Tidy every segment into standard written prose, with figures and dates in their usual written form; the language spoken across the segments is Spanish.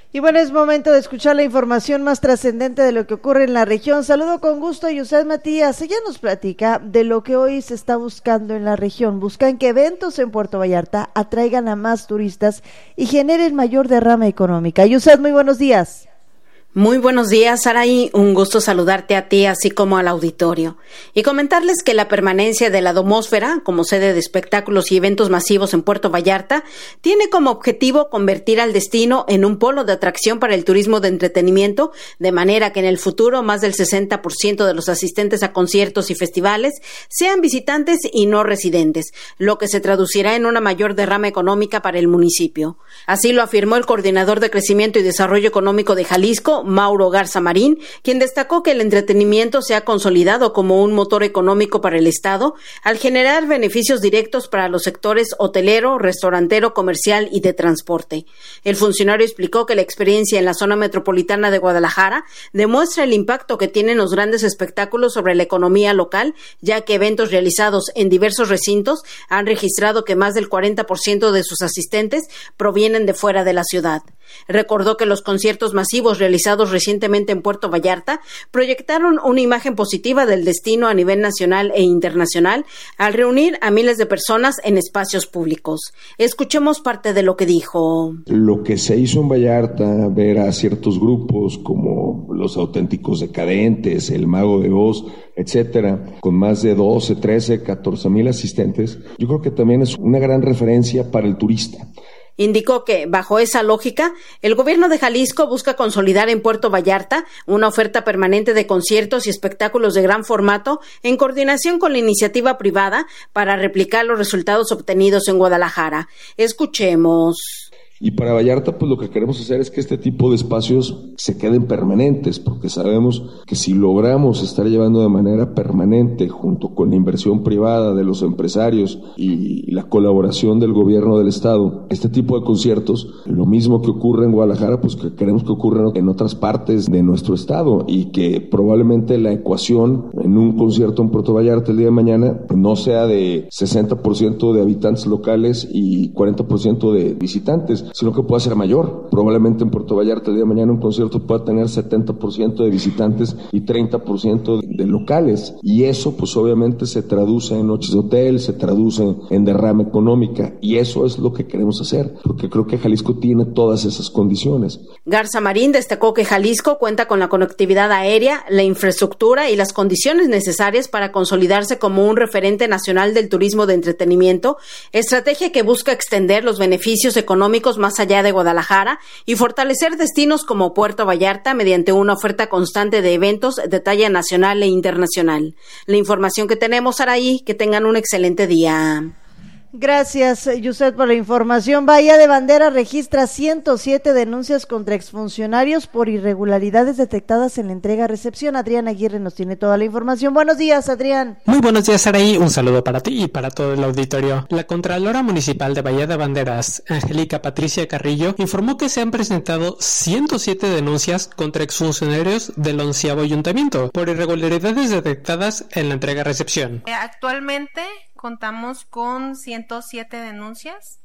Y bueno, es momento de escuchar la información más trascendente de lo que ocurre en la región. Saludo con gusto a Yusef Matías. Ella nos platica de lo que hoy se está buscando en la región. Buscan que eventos en Puerto Vallarta atraigan a más turistas y generen mayor derrama económica. Yusef, muy buenos días. Muy buenos días, Saraí. Un gusto saludarte a ti, así como al auditorio. Y comentarles que la permanencia de la Domósfera, como sede de espectáculos y eventos masivos en Puerto Vallarta, tiene como objetivo convertir al destino en un polo de atracción para el turismo de entretenimiento, de manera que en el futuro más del 60% de los asistentes a conciertos y festivales sean visitantes y no residentes, lo que se traducirá en una mayor derrama económica para el municipio. Así lo afirmó el coordinador de Crecimiento y Desarrollo Económico de Jalisco, Mauro Garza Marín, quien destacó que el entretenimiento se ha consolidado como un motor económico para el Estado al generar beneficios directos para los sectores hotelero, restaurantero, comercial y de transporte. El funcionario explicó que la experiencia en la zona metropolitana de Guadalajara demuestra el impacto que tienen los grandes espectáculos sobre la economía local, ya que eventos realizados en diversos recintos han registrado que más del 40% de sus asistentes provienen de fuera de la ciudad. Recordó que los conciertos masivos realizados recientemente en Puerto Vallarta proyectaron una imagen positiva del destino a nivel nacional e internacional al reunir a miles de personas en espacios públicos. Escuchemos parte de lo que dijo. Lo que se hizo en Vallarta, ver a ciertos grupos como los Auténticos Decadentes, el Mago de Oz, etcétera, con más de 12, 13, 14 mil asistentes, yo creo que también es una gran referencia para el turista. Indicó que, bajo esa lógica, el gobierno de Jalisco busca consolidar en Puerto Vallarta una oferta permanente de conciertos y espectáculos de gran formato en coordinación con la iniciativa privada para replicar los resultados obtenidos en Guadalajara. Escuchemos. Y para Vallarta, pues lo que queremos hacer es que este tipo de espacios se queden permanentes, porque sabemos que si logramos estar llevando de manera permanente, junto con la inversión privada de los empresarios y la colaboración del gobierno del estado, este tipo de conciertos, lo mismo que ocurre en Guadalajara, pues que queremos que ocurra en otras partes de nuestro estado, y que probablemente la ecuación en un concierto en Puerto Vallarta el día de mañana no sea de 60% de habitantes locales y 40% de visitantes, sino que pueda ser mayor. Probablemente en Puerto Vallarta el día de mañana un concierto pueda tener 70% de visitantes y 30% de locales, y eso pues obviamente se traduce en noches de hotel, se traduce en derrama económica, y eso es lo que queremos hacer, porque creo que Jalisco tiene todas esas condiciones. Garza Marín destacó que Jalisco cuenta con la conectividad aérea, la infraestructura y las condiciones necesarias para consolidarse como un referente nacional del turismo de entretenimiento, estrategia que busca extender los beneficios económicos más allá de Guadalajara y fortalecer destinos como Puerto Vallarta mediante una oferta constante de eventos de talla nacional e internacional. La información que tenemos, Saraí, que tengan un excelente día. Gracias, Yusef, por la información. Bahía de Bandera registra 107 denuncias contra exfuncionarios por irregularidades detectadas en la entrega-recepción. Adrián Aguirre nos tiene toda la información. Buenos días, Adrián. Muy buenos días, Saraí. Un saludo para ti y para todo el auditorio. La Contralora Municipal de Bahía de Banderas, Angélica Patricia Carrillo, informó que se han presentado 107 denuncias contra exfuncionarios del 11º Ayuntamiento por irregularidades detectadas en la entrega-recepción. Actualmente contamos con 107 denuncias.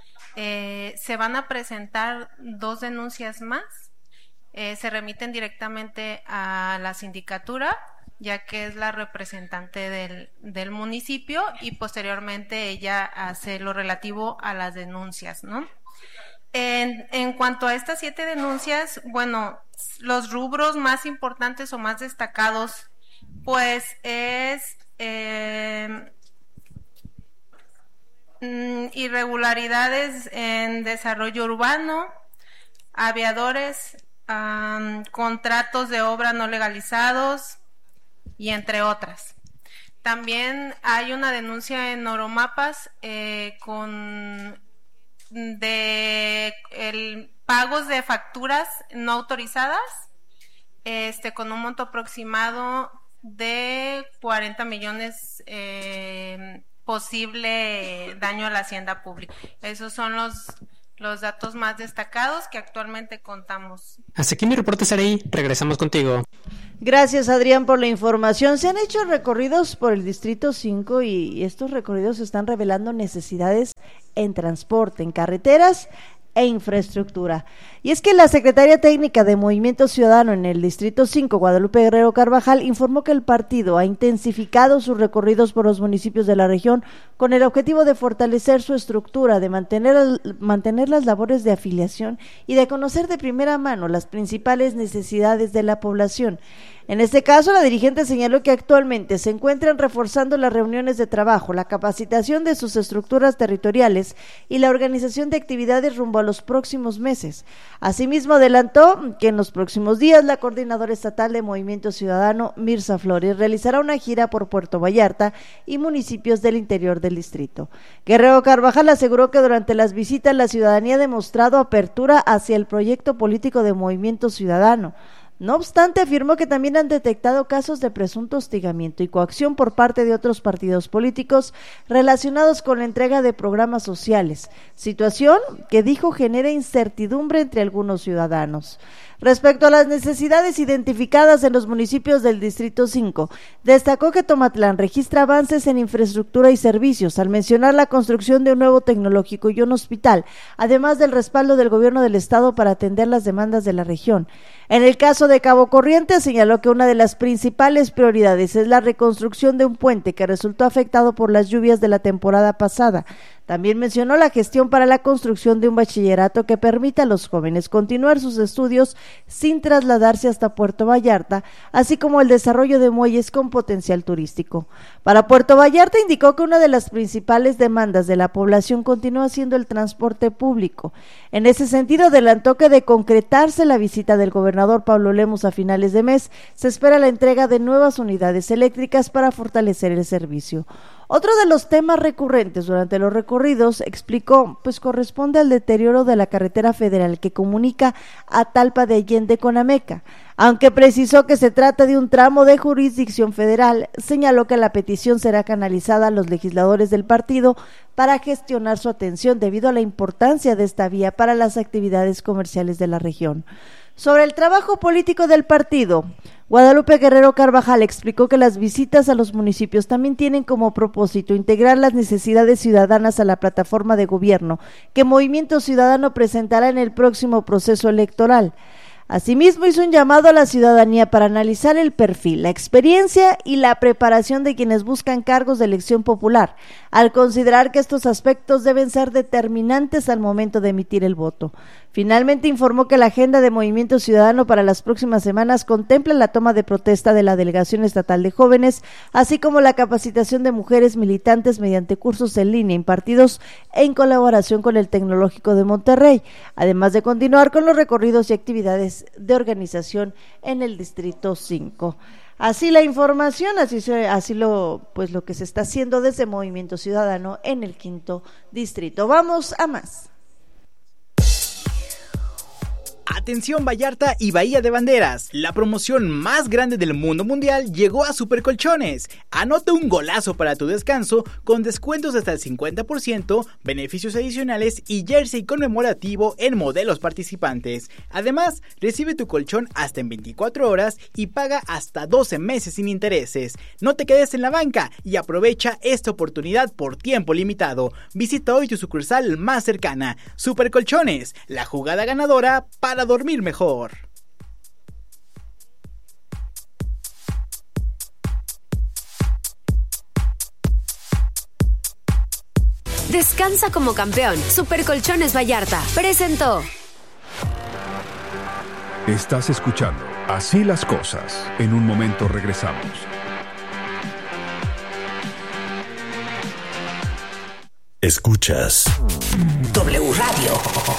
Se van a presentar 2 denuncias más. Se remiten directamente a la sindicatura, ya que es la representante del municipio, y posteriormente ella hace lo relativo a las denuncias, ¿no? En cuanto a estas 7 denuncias, bueno, los rubros más importantes o más destacados, pues es irregularidades en desarrollo urbano, aviadores, contratos de obra no legalizados y entre otras. También hay una denuncia en Oromapas con pagos de facturas no autorizadas, con un monto aproximado de 40 millones posible daño a la hacienda pública. Esos son los datos más destacados que actualmente contamos. Hasta aquí mi reporte, Saraí. Regresamos contigo. Gracias, Adrián, por la información. Se han hecho recorridos por el Distrito 5 y estos recorridos están revelando necesidades en transporte, en carreteras e infraestructura. Y es que la secretaria técnica de Movimiento Ciudadano en el Distrito 5, Guadalupe Guerrero Carvajal, informó que el partido ha intensificado sus recorridos por los municipios de la región con el objetivo de fortalecer su estructura, de mantener las labores de afiliación y de conocer de primera mano las principales necesidades de la población. En este caso, la dirigente señaló que actualmente se encuentran reforzando las reuniones de trabajo, la capacitación de sus estructuras territoriales y la organización de actividades rumbo a los próximos meses. Asimismo, adelantó que en los próximos días la coordinadora estatal de Movimiento Ciudadano, Mirza Flores, realizará una gira por Puerto Vallarta y municipios del interior del distrito. Guerrero Carvajal aseguró que durante las visitas la ciudadanía ha demostrado apertura hacia el proyecto político de Movimiento Ciudadano. No obstante, afirmó que también han detectado casos de presunto hostigamiento y coacción por parte de otros partidos políticos relacionados con la entrega de programas sociales, situación que dijo genera incertidumbre entre algunos ciudadanos. Respecto a las necesidades identificadas en los municipios del Distrito 5, destacó que Tomatlán registra avances en infraestructura y servicios, al mencionar la construcción de un nuevo tecnológico y un hospital, además del respaldo del gobierno del estado para atender las demandas de la región. En el caso de Cabo Corriente, señaló que una de las principales prioridades es la reconstrucción de un puente que resultó afectado por las lluvias de la temporada pasada. También mencionó la gestión para la construcción de un bachillerato que permita a los jóvenes continuar sus estudios sin trasladarse hasta Puerto Vallarta, así como el desarrollo de muelles con potencial turístico. Para Puerto Vallarta indicó que una de las principales demandas de la población continúa siendo el transporte público. En ese sentido, adelantó que de concretarse la visita del gobernador Pablo Lemus a finales de mes, se espera la entrega de nuevas unidades eléctricas para fortalecer el servicio. Otro de los temas recurrentes durante los recorridos, explicó, corresponde al deterioro de la carretera federal que comunica a Talpa de Allende con Ameca. Aunque precisó que se trata de un tramo de jurisdicción federal, señaló que la petición será canalizada a los legisladores del partido para gestionar su atención debido a la importancia de esta vía para las actividades comerciales de la región. Sobre el trabajo político del partido, Guadalupe Guerrero Carvajal explicó que las visitas a los municipios también tienen como propósito integrar las necesidades ciudadanas a la plataforma de gobierno que Movimiento Ciudadano presentará en el próximo proceso electoral. Asimismo, hizo un llamado a la ciudadanía para analizar el perfil, la experiencia y la preparación de quienes buscan cargos de elección popular, al considerar que estos aspectos deben ser determinantes al momento de emitir el voto. Finalmente informó que la agenda de Movimiento Ciudadano para las próximas semanas contempla la toma de protesta de la Delegación Estatal de Jóvenes, así como la capacitación de mujeres militantes mediante cursos en línea impartidos en colaboración con el Tecnológico de Monterrey, además de continuar con los recorridos y actividades de organización en el Distrito 5. Así la información, lo que se está haciendo desde Movimiento Ciudadano en el 5º Distrito. Vamos a más. Atención Vallarta y Bahía de Banderas, la promoción más grande del mundo mundial llegó a Supercolchones. Anota un golazo para tu descanso con descuentos hasta el 50%, beneficios adicionales y jersey conmemorativo en modelos participantes. Además, recibe tu colchón hasta en 24 horas y paga hasta 12 meses sin intereses. No te quedes en la banca y aprovecha esta oportunidad por tiempo limitado. Visita hoy tu sucursal más cercana. Supercolchones, la jugada ganadora para dormir mejor. Descansa como campeón. Supercolchones Vallarta presentó. Estás escuchando Así las cosas. En un momento regresamos. Escuchas W Radio.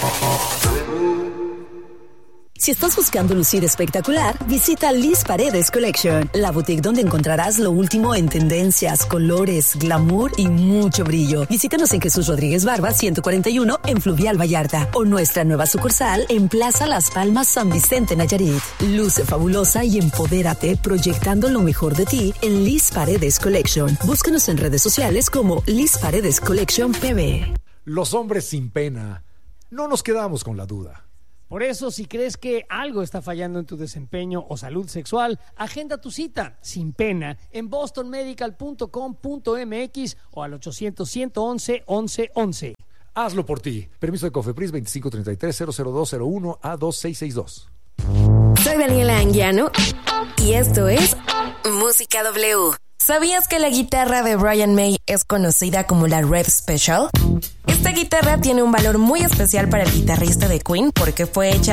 Si estás buscando lucir espectacular, visita Liz Paredes Collection, la boutique donde encontrarás lo último en tendencias, colores, glamour y mucho brillo. Visítanos en Jesús Rodríguez Barba 141 en Fluvial Vallarta o nuestra nueva sucursal en Plaza Las Palmas San Vicente Nayarit. Luce fabulosa y empodérate proyectando lo mejor de ti en Liz Paredes Collection. Búscanos en redes sociales como Liz Paredes Collection PB. Los hombres sin pena, no nos quedamos con la duda. Por eso, si crees que algo está fallando en tu desempeño o salud sexual, agenda tu cita sin pena en bostonmedical.com.mx o al 800-111-1111. Hazlo por ti. Permiso de Cofepris 2533-00201-A2662. Soy Daniela Anguiano y esto es Música W. ¿Sabías que la guitarra de Brian May es conocida como la Rev Special? Esta guitarra tiene un valor muy especial para el guitarrista de Queen porque fue hecha